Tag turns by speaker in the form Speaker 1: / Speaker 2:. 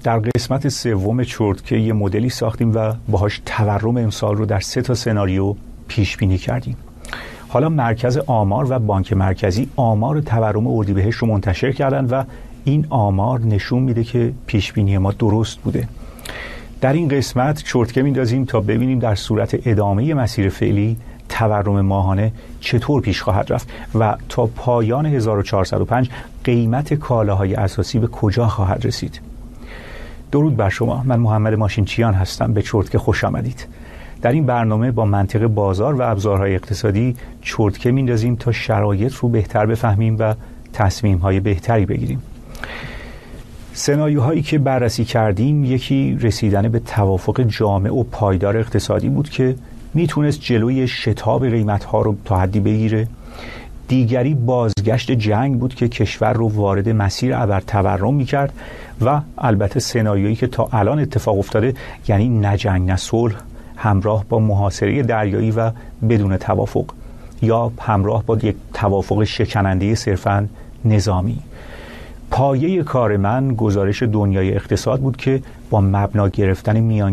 Speaker 1: در قسمت سوم چرتکه یه مدلی ساختیم و باهاش تورم امسال رو در 3 سناریو پیش بینی کردیم. حالا مرکز آمار و بانک مرکزی آمار تورم اردیبهشت رو منتشر کردن و این آمار نشون میده که پیش بینی ما درست بوده. در این قسمت چرتکه میندازیم تا ببینیم در صورت ادامه مسیر فعلی تورم ماهانه چطور پیش خواهد رفت و تا پایان 1405 قیمت کالاهای اساسی به کجا خواهد رسید. درود بر شما، من محمد ماشینچیان هستم. به چرتکه خوش آمدید. در این برنامه با منطق بازار و ابزارهای اقتصادی چرتکه میندازیم تا شرایط رو بهتر بفهمیم و تصمیم‌های بهتری بگیریم. سناریوهایی که بررسی کردیم، یکی رسیدن به توافق جامع و پایدار اقتصادی بود که میتونست جلوی شتاب قیمت‌ها رو تا حدی بگیره. دیگری بازگشت جنگ بود که کشور رو وارد مسیر ابرتورم میکرد و البته سناریویی که تا الان اتفاق افتاده، یعنی نه جنگ نه صلح، همراه با محاصره دریایی و بدون توافق، یا همراه با یک توافق شکننده صرفاً نظامی. پایه کار من گزارش دنیای اقتصاد بود که با مبنا گرفتن میان